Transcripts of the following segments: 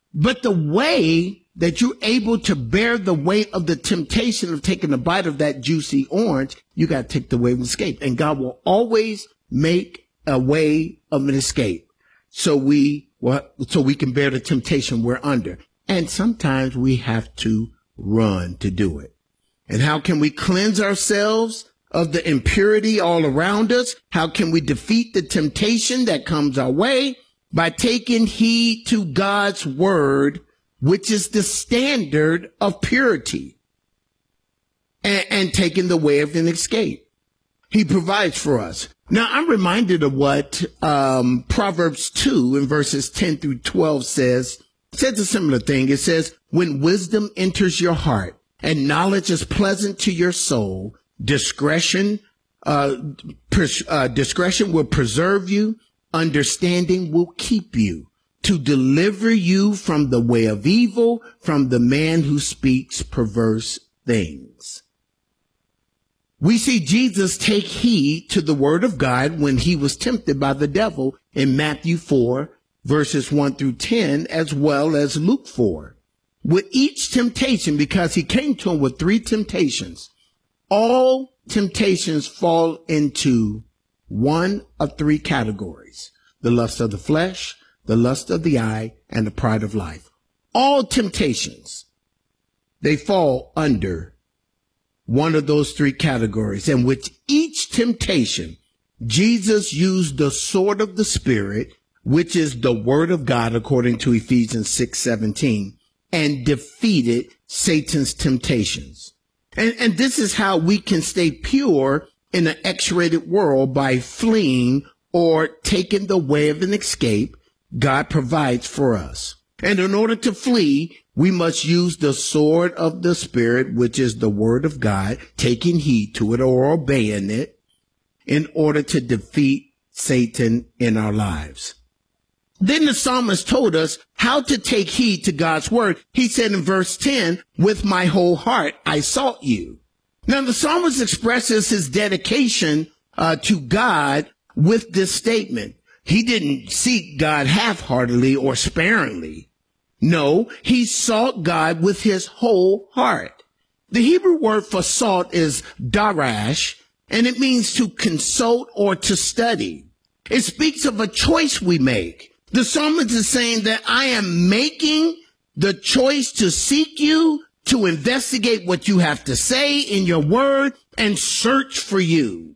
But the way that you're able to bear the weight of the temptation of taking a bite of that juicy orange, you got to take the way of escape. And God will always make a way of an escape. So we can bear the temptation we're under. And sometimes we have to run to do it. And how can we cleanse ourselves of the impurity all around us? How can we defeat the temptation that comes our way? By taking heed to God's word, which is the standard of purity, and taking the way of an escape. He provides for us. Now, I'm reminded of what Proverbs 2 in verses 10 through 12 says a similar thing. It says, when wisdom enters your heart and knowledge is pleasant to your soul, discretion will preserve you. Understanding will keep you, to deliver you from the way of evil, from the man who speaks perverse things. We see Jesus take heed to the word of God when he was tempted by the devil in Matthew 4, verses 1 through 10, as well as Luke 4. With each temptation, because he came to him with 3 temptations, all temptations fall into one of 3 categories: the lust of the flesh, the lust of the eye, and the pride of life. All temptations, they fall under one of those 3 categories. And with each temptation, Jesus used the sword of the Spirit, which is the word of God, according to Ephesians 6:17, and defeated Satan's temptations. And this is how we can stay pure in an X-rated world, by fleeing or taking the way of an escape God provides for us. And in order to flee, we must use the sword of the Spirit, which is the word of God, taking heed to it or obeying it, in order to defeat Satan in our lives. Then the psalmist told us how to take heed to God's word. He said in verse 10, with my whole heart I sought you. Now, the psalmist expresses his dedication to God with this statement. He didn't seek God half-heartedly or sparingly. No, he sought God with his whole heart. The Hebrew word for sought is darash, and it means to consult or to study. It speaks of a choice we make. The psalmist is saying that I am making the choice to seek you, to investigate what you have to say in your word, and search for you.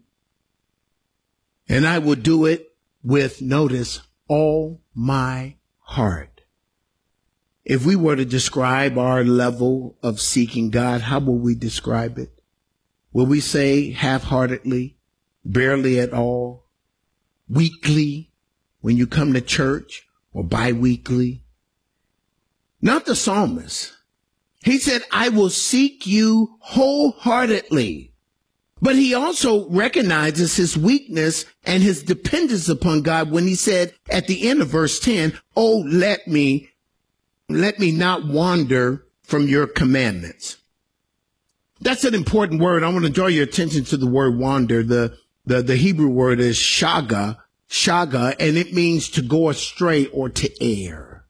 And I will do it with, notice, all my heart. If we were to describe our level of seeking God, how will we describe it? Will we say half-heartedly, barely at all, weekly, when you come to church, or bi-weekly? Not the psalmist. He said, I will seek you wholeheartedly. But he also recognizes his weakness and his dependence upon God when he said at the end of verse 10, oh, let me not wander from your commandments. That's an important word. I want to draw your attention to the word wander. The Hebrew word is shaga, and it means to go astray or to err.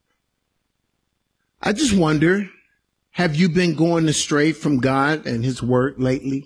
I just wonder, have you been going astray from God and his word lately?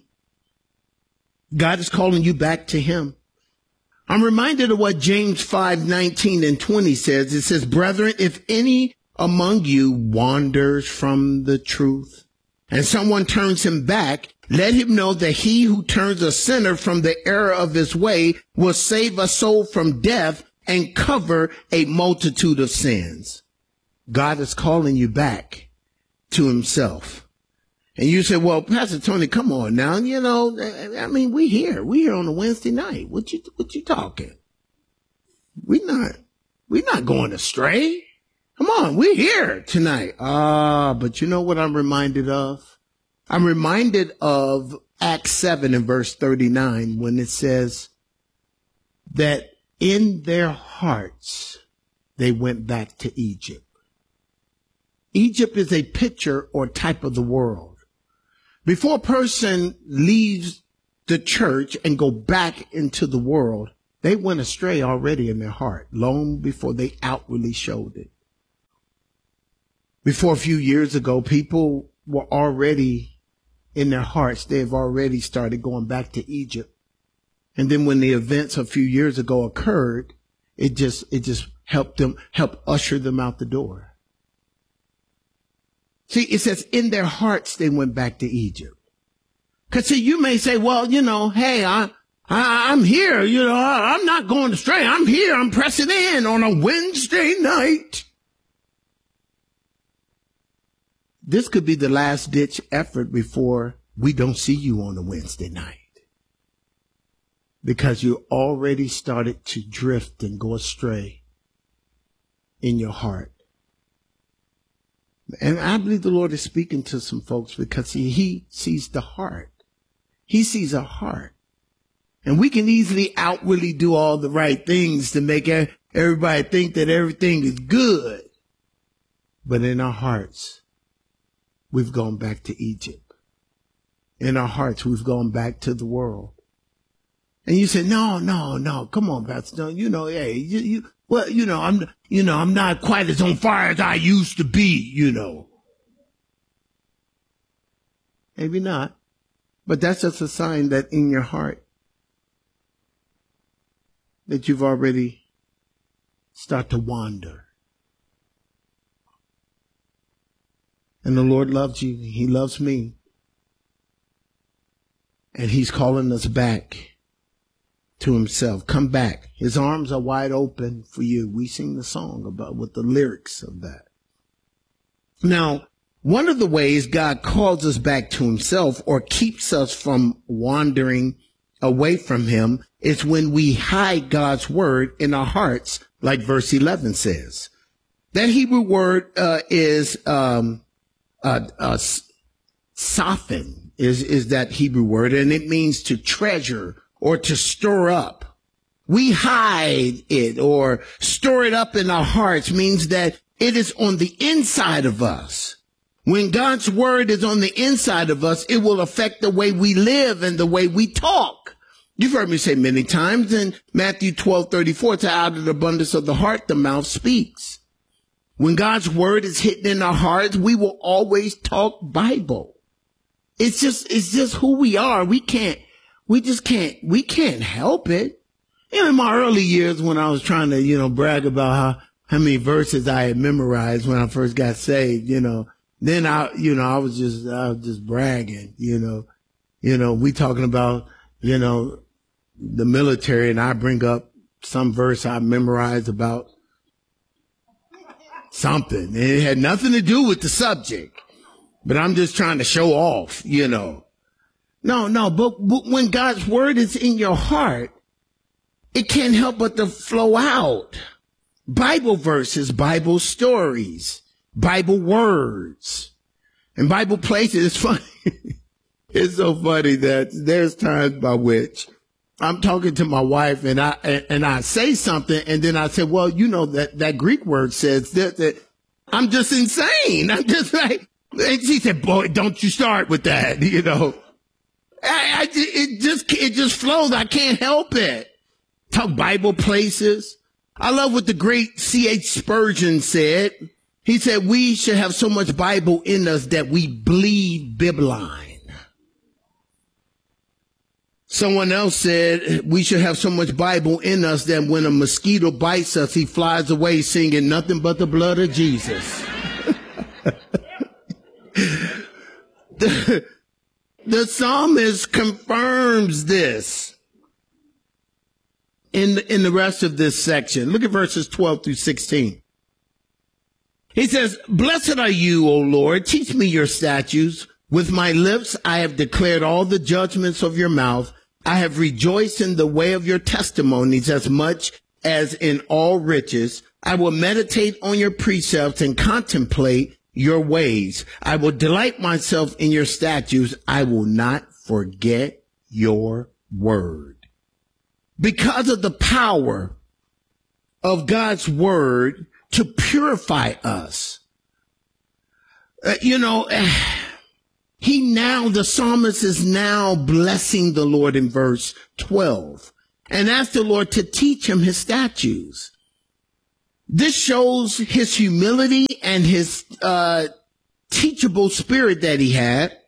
God is calling you back to him. I'm reminded of what James 5:19 and 20 says. It says, brethren, if any among you wanders from the truth and someone turns him back, let him know that he who turns a sinner from the error of his way will save a soul from death and cover a multitude of sins. God is calling you back to himself. And you say, well, Pastor Tony, come on now. You know, I mean, we here on a Wednesday night. What you talking? We're not going astray. Come on, we're here tonight. But you know what I'm reminded of? I'm reminded of Acts 7 and verse 39 when it says that in their hearts, they went back to Egypt. Egypt is a picture or type of the world. Before a person leaves the church and go back into the world, they went astray already in their heart, long before they outwardly showed it. Before a few years ago, people were already in their hearts. They've already started going back to Egypt. And then when the events a few years ago occurred, it just helped usher them out the door. See, it says in their hearts, they went back to Egypt. Cause see, you may say, well, hey, I'm here, I'm not going astray. I'm here. I'm pressing in on a Wednesday night. This could be the last ditch effort before we don't see you on a Wednesday night. Because you already started to drift and go astray in your heart. And I believe the Lord is speaking to some folks because he sees the heart. He sees a heart. And we can easily outwardly do all the right things to make everybody think that everything is good. But in our hearts, we've gone back to Egypt. In our hearts, we've gone back to the world. And you say, no, come on, Pastor. Hey, I'm not quite as on fire as I used to be, Maybe not. But that's just a sign that in your heart that you've already started to wander. And the Lord loves you. He loves me. And he's calling us back to himself. Come back. His arms are wide open for you. We sing the song with the lyrics of that. Now, one of the ways God calls us back to himself or keeps us from wandering away from him is when we hide God's word in our hearts, like verse 11 says. That Hebrew word is sophin, is that Hebrew word, and it means to treasure or to stir up. We hide it or store it up in our hearts means that it is on the inside of us. When God's word is on the inside of us, it will affect the way we live and the way we talk. You've heard me say many times in Matthew 12:34, it's out of the abundance of the heart, the mouth speaks. When God's word is hidden in our hearts, we will always talk Bible. It's just who we are. We can't help it. In my early years when I was trying to, brag about how many verses I had memorized when I first got saved, then I was just bragging, we talking about, the military, and I bring up some verse I memorized about something. And it had nothing to do with the subject, but I'm just trying to show off, No, but when God's word is in your heart, it can't help but to flow out. Bible verses, Bible stories, Bible words, and Bible places. It's funny. It's so funny that there's times by which I'm talking to my wife and I say something and then I say, well, that Greek word says that I'm just insane. I'm just like, and she said, boy, don't you start with that, It just flows. I can't help it. Talk Bible places. I love what the great C.H. Spurgeon said. He said, we should have so much Bible in us that we bleed bibline. Someone else said, we should have so much Bible in us that when a mosquito bites us, he flies away singing nothing but the blood of Jesus. The psalmist confirms this in the rest of this section. Look at verses 12 through 16. He says, blessed are you, O Lord, teach me your statutes. With my lips I have declared all the judgments of your mouth. I have rejoiced in the way of your testimonies as much as in all riches. I will meditate on your precepts and contemplate your ways. I will delight myself in your statutes. I will not forget your word. Because of the power of God's word to purify us, the psalmist is now blessing the Lord in verse 12 and asked the Lord to teach him his statutes. This shows his humility and his teachable spirit that he had.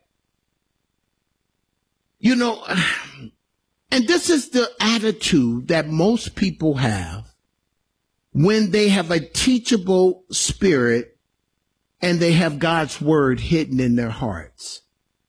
You know, and this is the attitude that most people have when they have a teachable spirit and they have God's word hidden in their hearts.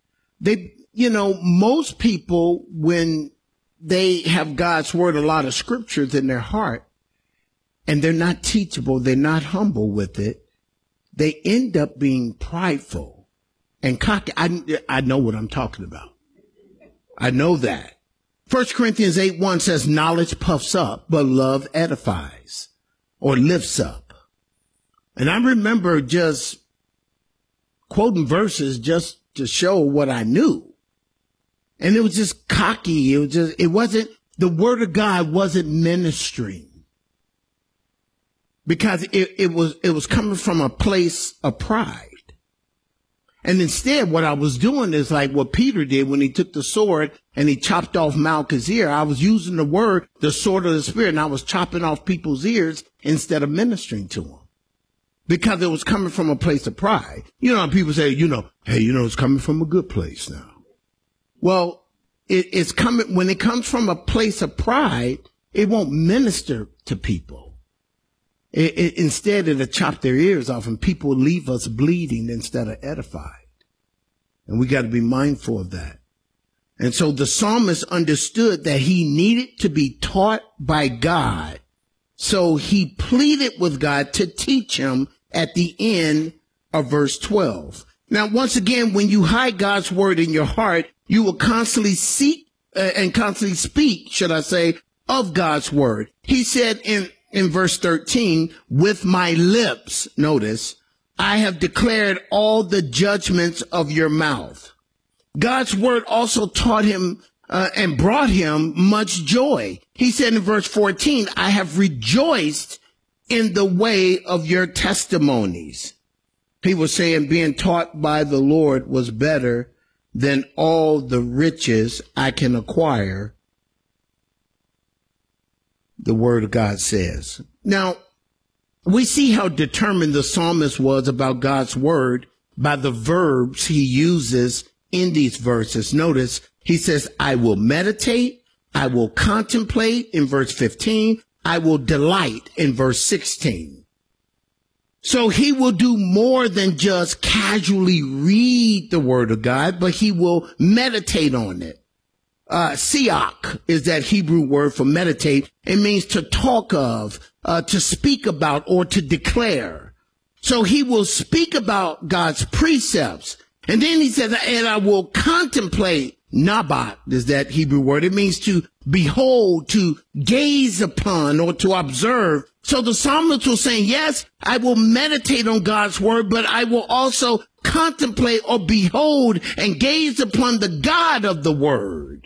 Most people, when they have God's word, a lot of scriptures in their heart, and they're not teachable, they're not humble with it, they end up being prideful and cocky. I know what I'm talking about. I know that. 1 Corinthians 8:1 says, knowledge puffs up, but love edifies or lifts up. And I remember just quoting verses just to show what I knew. And it was just cocky. The word of God wasn't ministering because it was coming from a place of pride. And instead, what I was doing is like what Peter did when he took the sword and he chopped off Malchus' ear. I was using the word, the sword of the Spirit, and I was chopping off people's ears instead of ministering to them because it was coming from a place of pride. You know, people say, hey, it's coming from a good place now. Well, it's coming, when it comes from a place of pride, it won't minister to people. Instead, it'll chop their ears off and people leave us bleeding instead of edified. And we got to be mindful of that. And so the psalmist understood that he needed to be taught by God. So he pleaded with God to teach him at the end of verse 12. Now, once again, when you hide God's word in your heart, you will constantly seek and constantly speak, should I say, of God's word. He said in verse 13, with my lips, notice, I have declared all the judgments of your mouth. God's word also taught him and brought him much joy. He said in verse 14, I have rejoiced in the way of your testimonies. He was saying being taught by the Lord was better than all the riches I can acquire. The word of God says. Now, we see how determined the psalmist was about God's word by the verbs he uses in these verses. Notice he says, I will meditate, I will contemplate in verse 15, I will delight in verse 16. So he will do more than just casually read the word of God, but he will meditate on it. Siach is that Hebrew word for meditate. It means to talk of, to speak about, or to declare. So he will speak about God's precepts. And then he says, and I will contemplate. Nabat is that Hebrew word. It means to behold, to gaze upon, or to observe. So the psalmist was saying, yes, I will meditate on God's word, but I will also contemplate or behold and gaze upon the God of the word.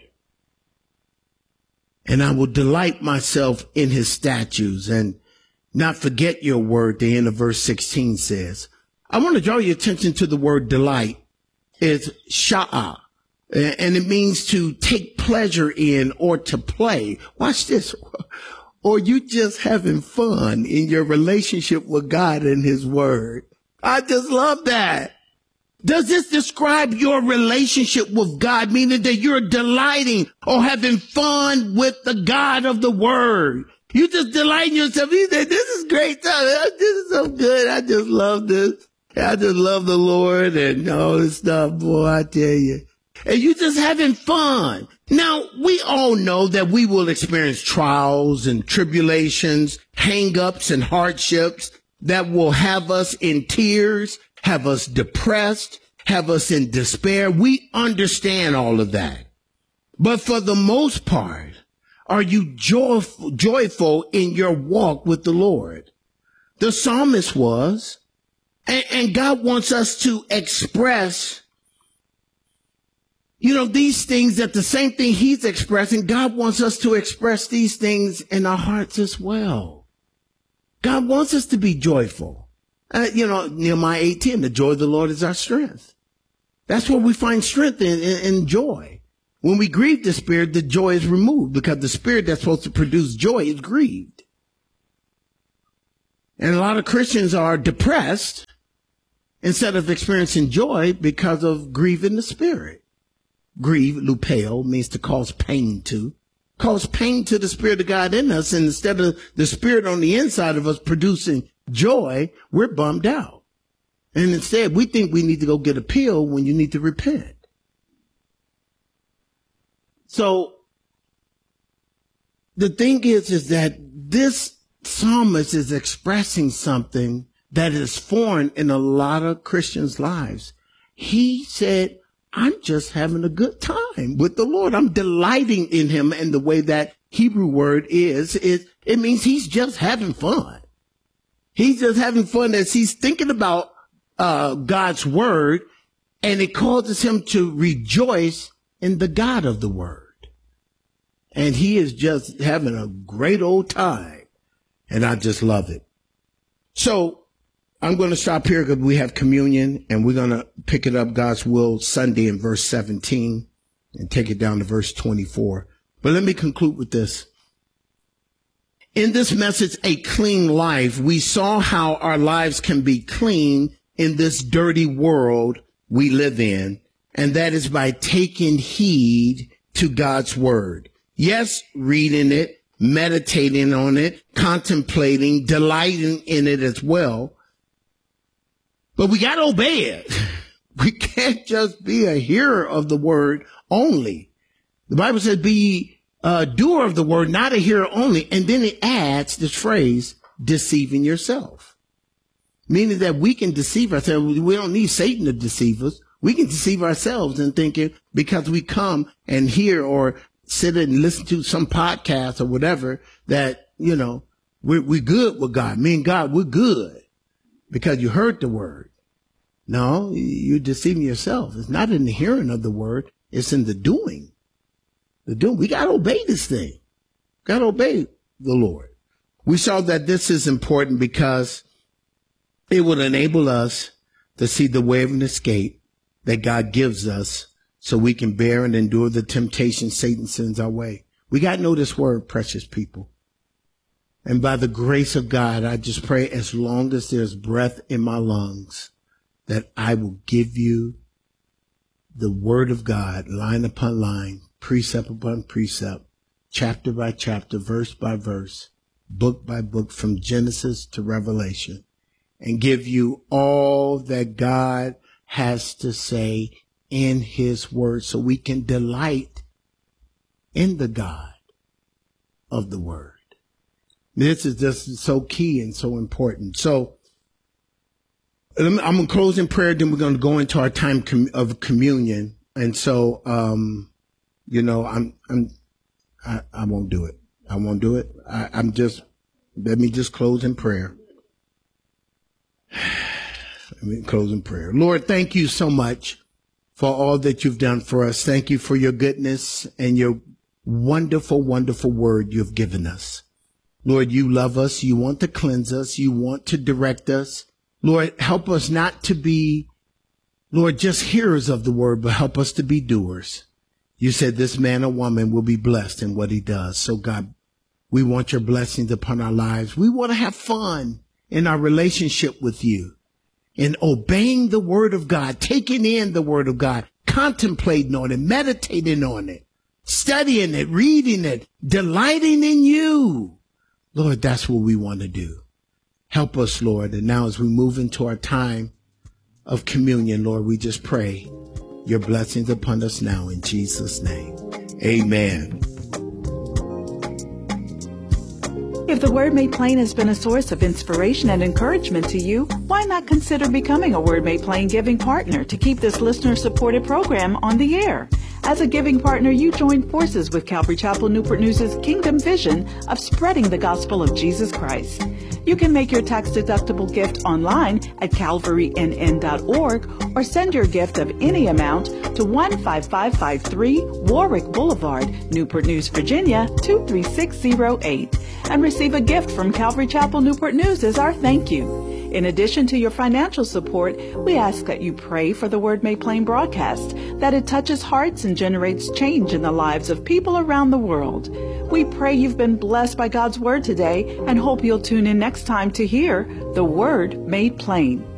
And I will delight myself in his statutes and not forget your word, the end of verse 16 says. I want to draw your attention to the word delight. It's sha'ah, and it means to take pleasure in or to play. Watch this. Or you just having fun in your relationship with God and his word. I just love that. Does this describe your relationship with God, meaning that you're delighting or having fun with the God of the word? You just delight in yourself. You say, this is great stuff. This is so good. I just love this. I just love the Lord and all this stuff, boy, I tell you. And you just having fun. Now, we all know that we will experience trials and tribulations, hang-ups and hardships that will have us in tears, have us depressed, have us in despair. We understand all of that. But for the most part, are you joyful in your walk with the Lord? The psalmist was, and God wants us to express, these things, that the same thing he's expressing, God wants us to express these things in our hearts as well. God wants us to be joyful. Nehemiah 8:10, the joy of the Lord is our strength. That's where we find strength in joy. When we grieve the Spirit, the joy is removed because the Spirit that's supposed to produce joy is grieved. And a lot of Christians are depressed instead of experiencing joy because of grieving the Spirit. Grieve, lupeo, means to cause pain to. Cause pain to the Spirit of God in us. And instead of the Spirit on the inside of us producing joy, we're bummed out. And instead, we think we need to go get a pill when you need to repent. So the thing is that this psalmist is expressing something that is foreign in a lot of Christians' lives. He said, I'm just having a good time with the Lord. I'm delighting in him. And the way that Hebrew word is it means he's just having fun. He's just having fun as he's thinking about God's word, and it causes him to rejoice in the God of the word. And he is just having a great old time. And I just love it. So I'm going to stop here because we have communion, and we're going to pick it up, God's will, Sunday in verse 17 and take it down to verse 24. But let me conclude with this. In this message, A Clean Life, we saw how our lives can be clean in this dirty world we live in, and that is by taking heed to God's word. Yes, reading it, meditating on it, contemplating, delighting in it as well. But we got to obey it. We can't just be a hearer of the word only. The Bible says be a doer of the word, not a hearer only. And then it adds this phrase, deceiving yourself. Meaning that we can deceive ourselves. We don't need Satan to deceive us. We can deceive ourselves in thinking because we come and hear or sit and listen to some podcast or whatever that, you know, we're good with God. Me and God, we're good because you heard the word. No, you're deceiving yourself. It's not in the hearing of the word. It's in the doing. The doing. We got to obey this thing. Got to obey the Lord. We saw that this is important because it would enable us to see the way of an escape that God gives us so we can bear and endure the temptation Satan sends our way. We got to know this word, precious people. And by the grace of God, I just pray as long as there's breath in my lungs, that I will give you the word of God, line upon line, precept upon precept, chapter by chapter, verse by verse, book by book, from Genesis to Revelation, and give you all that God has to say in his word so we can delight in the God of the word. This is just so key and so important. So I'm going to close in prayer, then we're going to go into our time of communion. And so, you know, I won't do it. I won't do it. Let me just close in prayer. Let me close in prayer. Lord, thank you so much for all that you've done for us. Thank you for your goodness and your wonderful, wonderful word you've given us. Lord, you love us. You want to cleanse us. You want to direct us. Lord, help us not to be, Lord, just hearers of the word, but help us to be doers. You said this man or woman will be blessed in what he does. So God, we want your blessings upon our lives. We want to have fun in our relationship with you, in obeying the word of God, taking in the word of God, contemplating on it, meditating on it, studying it, reading it, delighting in you. Lord, that's what we want to do. Help us, Lord. And now as we move into our time of communion, Lord, we just pray your blessings upon us now in Jesus' name. Amen. If the Word Made Plain has been a source of inspiration and encouragement to you, why not consider becoming a Word Made Plain giving partner to keep this listener-supported program on the air? As a giving partner, you join forces with Calvary Chapel Newport News' Kingdom Vision of spreading the gospel of Jesus Christ. You can make your tax-deductible gift online at calvarynn.org or send your gift of any amount to 15553 Warwick Boulevard, Newport News, Virginia 23608, and receive a gift from Calvary Chapel Newport News as our thank you. In addition to your financial support, we ask that you pray for the Word Made Plain broadcast, that it touches hearts and generates change in the lives of people around the world. We pray you've been blessed by God's Word today and hope you'll tune in next time to hear the Word Made Plain.